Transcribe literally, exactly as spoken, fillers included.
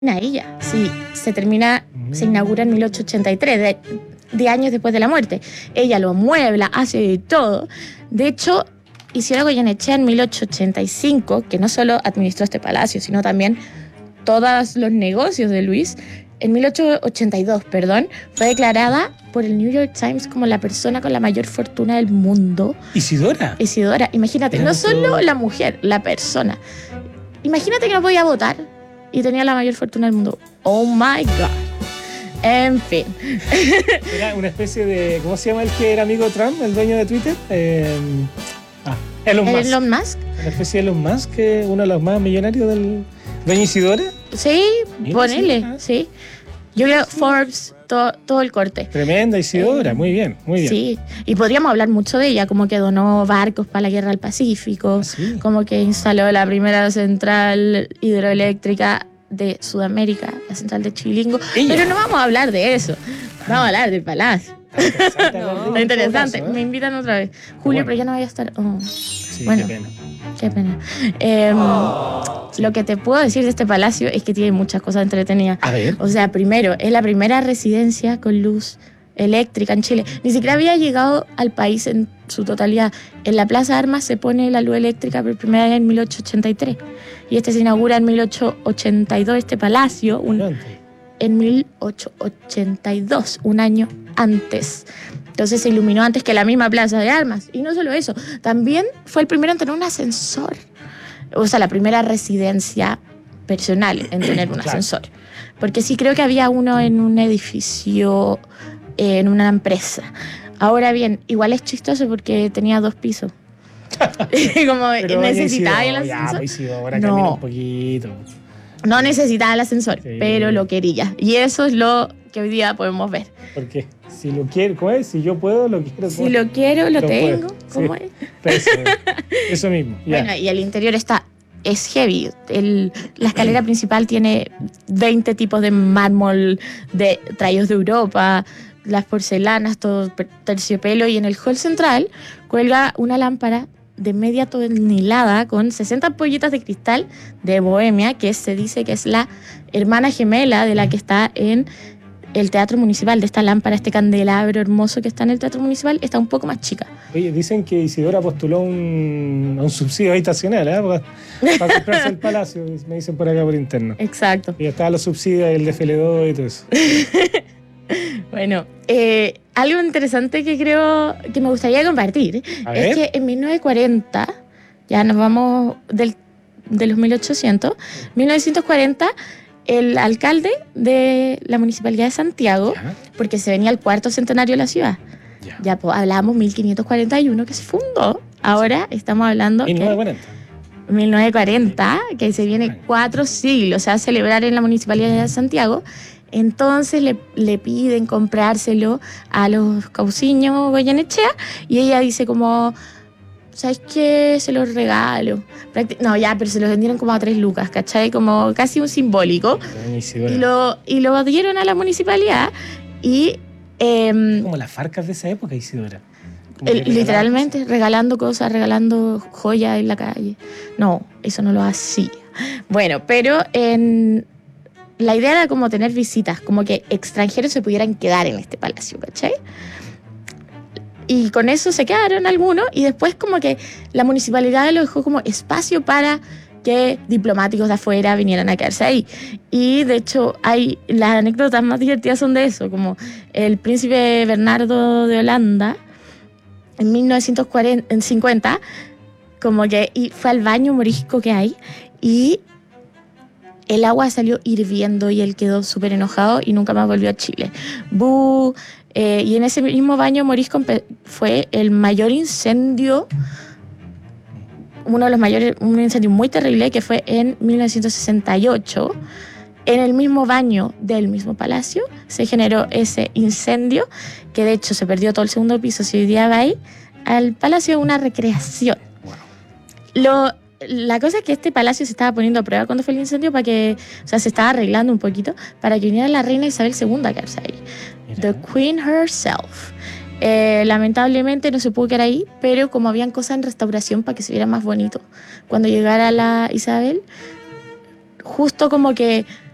ella. Sí, se termina, se inaugura en mil ochocientos ochenta y tres, de, de años después de la muerte. Ella lo amuebla, hace de todo. De hecho, Isidora Goyenechea en mil ochocientos ochenta y cinco, que no solo administró este palacio, sino también todos los negocios de Luis, en mil ochocientos ochenta y dos, perdón, fue declarada por el New York Times como la persona con la mayor fortuna del mundo. ¿Isidora? Isidora, imagínate, no solo la mujer, la persona. Imagínate que no podía votar y tenía la mayor fortuna del mundo. Oh my God. En fin. Era una especie de... ¿Cómo se llama el que era amigo de Trump, el dueño de Twitter? Eh, ah, Elon Musk. Elon Musk. Una especie de Elon Musk, que uno de los más millonarios del... ¿Doña Isidora? Sí, Mira, ponele, sí. sí. Yo creo Forbes, todo, todo el corte. Tremenda Isidora, eh, muy bien, muy bien. Sí, y podríamos hablar mucho de ella, como que donó barcos para la guerra del Pacífico, ¿Ah, sí? como que instaló la primera central hidroeléctrica de Sudamérica, la central de Chilingo. ¿Ella? Pero no vamos a hablar de eso, vamos a hablar del palacio. Interesante, no, Lo interesante, caso, ¿eh? Me invitan otra vez. Julio, bueno. Pero ya no voy a estar... Oh. Sí, bueno, qué pena. Qué pena. Eh, oh. Lo que te puedo decir de este palacio es que tiene muchas cosas entretenidas. A ver. O sea, primero, es la primera residencia con luz eléctrica en Chile. Ni siquiera había llegado al país en su totalidad. En la Plaza de Armas se pone la luz eléctrica por primera vez en mil ochocientos ochenta y tres. Y este se inaugura en mil ochocientos ochenta y dos, este palacio, un, en mil ochocientos ochenta y dos, un año antes. Entonces se iluminó antes que la misma Plaza de Armas. Y no solo eso, también fue el primero en tener un ascensor. O sea, la primera residencia personal en tener un claro. ascensor. Porque sí creo que había uno en un edificio, en una empresa. Ahora bien, igual es chistoso porque tenía dos pisos. Como Pero necesitaba el ya, ascensor. pues, sí, ahora no. camina un poquito. No necesitaba el ascensor, sí. pero lo quería. Y eso es lo que hoy día podemos ver. ¿Por qué? Si lo quiero, ¿cómo es? Si yo puedo, lo quiero. Si puedo. lo quiero, lo, lo tengo. Puedo. ¿Cómo sí. es? Eso, eso mismo. Yeah. Bueno, y el interior está... es heavy. El, la escalera principal tiene veinte tipos de mármol de traídos de Europa, las porcelanas, todo terciopelo, y en el hall central cuelga una lámpara de media tonelada con sesenta ampolletas de cristal de Bohemia, que se dice que es la hermana gemela de la que está en el Teatro Municipal. De esta lámpara, este candelabro hermoso que está en el Teatro Municipal, está un poco más chica. Oye, dicen que Isidora postuló un, un subsidio habitacional, ¿eh? Para, para comprarse el palacio, me dicen por acá por interno. Exacto. Y estaban los subsidios, el de F L dos y todo eso. Bueno, eh, algo interesante que creo que me gustaría compartir A es ver. que en mil novecientos cuarenta, ya nos vamos del, de los mil ochocientos, mil novecientos cuarenta, el alcalde de la Municipalidad de Santiago, ¿Ya? porque se venía el cuarto centenario de la ciudad, Ya, ya pues, hablábamos mil quinientos cuarenta y uno que se fundó, ahora estamos hablando... mil novecientos cuarenta. Que mil novecientos cuarenta, que se viene cuatro siglos, o sea, a celebrar en la Municipalidad de Santiago. Entonces le, le piden comprárselo a los cauciños Goyenechea y ella dice como, ¿sabes qué? Se los regalo. Practi- no, ya, pero se los vendieron como a tres lucas, ¿cachai? Como casi un simbólico. Y lo, y lo dieron a la municipalidad y... Eh, como las farcas de esa época, Isidora. El, literalmente, cosas. regalando cosas, regalando joyas en la calle. No, eso no lo hacía. Bueno, pero en... la idea era como tener visitas, como que extranjeros se pudieran quedar en este palacio, ¿cachai? Y con eso se quedaron algunos y después como que la municipalidad lo dejó como espacio para que diplomáticos de afuera vinieran a quedarse ahí. Y de hecho hay las anécdotas más divertidas son de eso, como el príncipe Bernardo de Holanda en mil novecientos cincuenta como que y fue al baño morisco que hay y el agua salió hirviendo y él quedó súper enojado y nunca más volvió a Chile. ¡Bú! Eh, y en ese mismo baño morisco fue el mayor incendio, uno de los mayores, un incendio muy terrible que fue en mil novecientos sesenta y ocho. En el mismo baño del mismo palacio se generó ese incendio, que de hecho se perdió todo el segundo piso. Si hoy día va ahí al palacio, una recreación. Lo... La cosa es que este palacio se estaba poniendo a prueba cuando fue el incendio para que, o sea, se estaba arreglando un poquito para que viniera la reina Isabel segunda a quedarse ahí. Mira. The Queen herself. Eh, lamentablemente no se pudo quedar ahí, pero como habían cosas en restauración para que se viera más bonito, cuando llegara la Isabel, justo como que